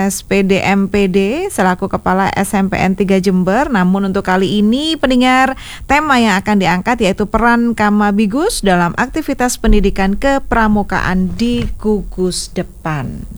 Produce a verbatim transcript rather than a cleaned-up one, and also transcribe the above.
S P D M P D selaku Kepala S M P N tiga Jember. Namun untuk kali ini pendengar, tema yang akan diangkat yaitu peran Kamabigus dalam aktivitas pendidikan kepramukaan di gugus depan.